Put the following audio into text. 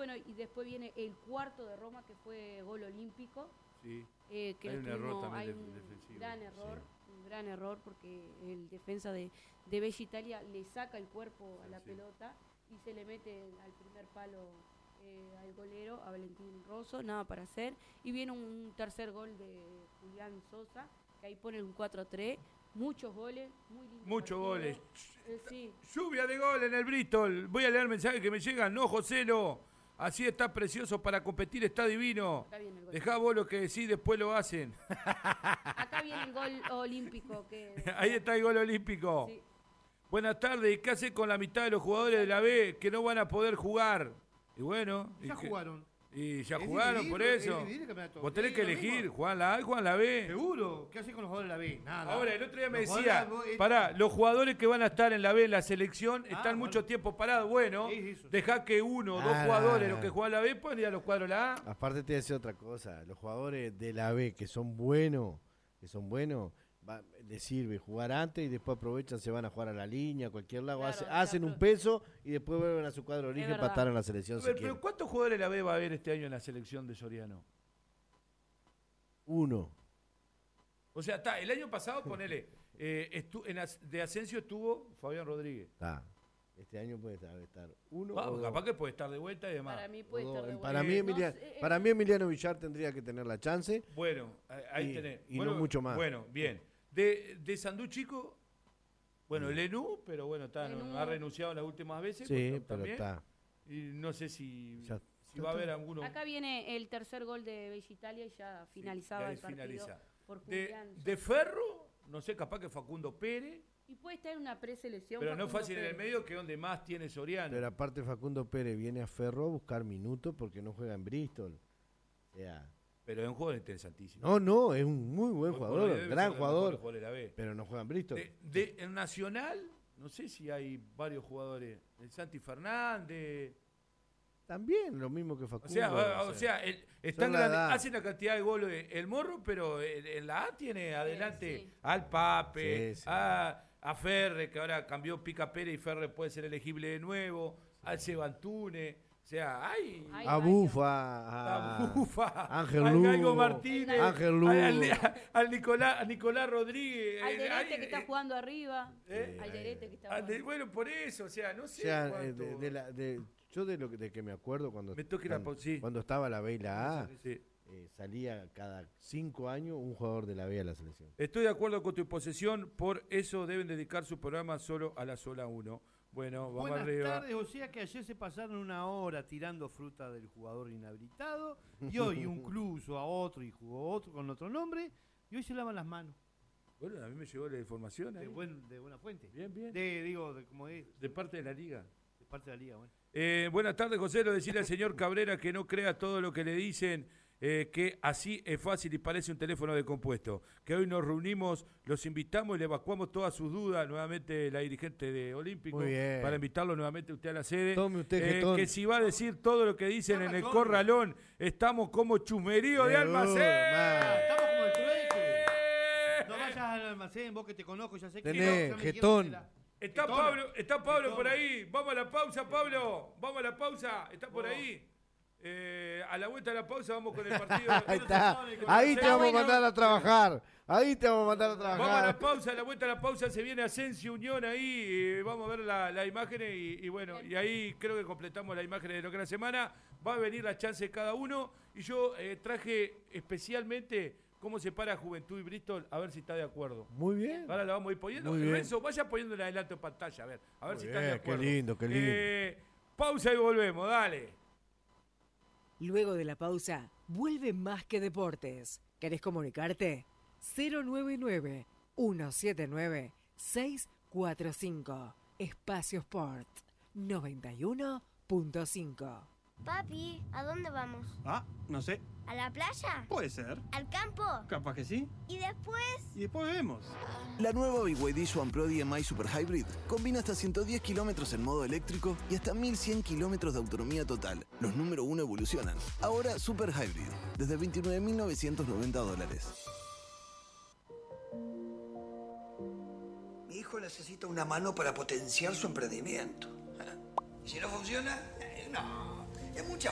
bueno, y después viene el cuarto de Roma, que fue gol olímpico. Sí. Que hay un error también un defensivo. Gran error, porque el defensa de Bella Italia le saca el cuerpo a la pelota y se le mete al primer palo al golero, a Valentín Rosso, nada para hacer. Y viene un tercer gol de Julián Sosa, que ahí pone un 4-3. Muchos goles, muy lindos. Muchos goles. Sí. Lluvia de gol en el Bristol. Voy a leer mensajes que me llegan. No, Joselo. Así está precioso para competir, está divino. Dejá vos lo que decís, después lo hacen. Acá viene el gol olímpico. Ahí está el gol olímpico. Sí. Buenas tardes. ¿Y qué hace con la mitad de los jugadores de la B que no van a poder jugar? Y bueno. Ya jugaron. Y ya jugaron, por eso. Vos tenés que elegir, jugar la A y jugar la B. Seguro. ¿Qué haces con los jugadores de la B? Nada. Ahora, el otro día me decía, los jugadores que van a estar en la B en la selección están mucho tiempo parados. Bueno, dejá que uno o dos jugadores, los que juegan la B, puedan ir a los cuadros de la A. Aparte te voy a decir otra cosa. Los jugadores de la B que son buenos, les sirve jugar antes y después aprovechan, se van a jugar a la línea, a cualquier lado, claro, hacen un peso y después vuelven a su cuadro de origen para estar en la selección. Pero ¿cuántos jugadores de la B va a haber este año en la selección de Soriano? 1. O sea, el año pasado, ponele, de Asensio estuvo Fabián Rodríguez. Este año puede estar 1 capaz que puede estar de vuelta y demás. Para mí puede estar de vuelta. Para mí Emiliano Villar tendría que tener la chance. Bueno, ahí tenés. Y no mucho más. Bueno, bien. De Sandú Chico, bueno, Lenú, pero bueno, ha renunciado las últimas veces. Sí, pero está. Y no sé si va a haber alguno. Acá viene el tercer gol de Bella Italia y ya finalizaba el partido por Julián. De Ferro, no sé, capaz que Facundo Pérez. Y puede estar en una preselección. Pero no es fácil en el medio, que es donde más tiene Soriano. Pero aparte Facundo Pérez viene a Ferro a buscar minutos porque no juega en Bristol. O sea... Pero es un jugador interesantísimo. No, es un muy buen jugador, gran jugador, pero no juega en Bristol. En Nacional, no sé si hay varios jugadores. El Santi Fernández. También, lo mismo que Facundo. O sea hace una cantidad de goles el Morro, pero en la A tiene adelante al Pape, a Ferre, que ahora cambió Pica Pérez y Ferre puede ser elegible de nuevo, al Sebantune. O sea, hay a Bufa, Ángel al Lugo, Galgo Martínez, Ángel Lugo, al Nicolás Rodríguez, al Derete que está jugando arriba, al Derete que está jugando. Bueno, por eso, o sea, no sé. O sea, yo de que me acuerdo cuando estaba la B y la A, salía cada 5 años un jugador de la B a la selección. Estoy de acuerdo con tu posesión, por eso deben dedicar su programa solo a la sola 1. Bueno, vamos arriba. Buenas tardes, o sea que ayer se pasaron 1 hora tirando fruta del jugador inhabilitado y hoy un club usó a otro y jugó otro con otro nombre y hoy se lavan las manos. Bueno, a mí me llegó la información. De buena fuente. Bien. De parte de la liga. De parte de la liga, bueno. Buenas tardes, José. Decirle al señor Cabrera que no crea todo lo que le dicen, que así es fácil y parece un teléfono de compuesto. Que hoy nos reunimos, los invitamos y le evacuamos todas sus dudas. Nuevamente la dirigente de Olímpico, para invitarlo nuevamente usted a la sede. Tome usted, que si va a decir todo lo que dicen en el corralón, estamos como chusmerío de almacén. Estamos como el trueque. No vayas al almacén, vos que te conozco, ya sé que tenés, jetón. Está Pablo por ahí. Vamos a la pausa, Pablo. Vamos a la pausa. Está por ahí. A la vuelta de la pausa vamos con el partido. Ahí está. Ahí te vamos a mandar a trabajar. Vamos a la pausa. A la vuelta de la pausa se viene Asensio Unión ahí. Vamos a ver la imagen y bueno, y ahí creo que completamos la imagen de lo que es la semana. Va a venir la chance de cada uno. Y yo traje especialmente cómo se para Juventud y Bristol, a ver si está de acuerdo. Muy bien. Ahora la vamos a ir poniendo. Renzo, vaya poniendo el adelanto en pantalla, a ver si está de acuerdo. Qué lindo. Pausa y volvemos, dale. Luego de la pausa, vuelve Más que Deportes. ¿Querés comunicarte? 099-179-645. Espacio Sport 91.5. Papi, ¿a dónde vamos? No sé. ¿A la playa? Puede ser. ¿Al campo? Capaz que sí. ¿Y después? Y después vemos. La nueva BYD Swan Pro DMI Super Hybrid combina hasta 110 kilómetros en modo eléctrico y hasta 1100 kilómetros de autonomía total. Los número 1 evolucionan. Ahora Super Hybrid, desde $29.990. Mi hijo necesita una mano para potenciar su emprendimiento. Y si no funciona, no. Es mucha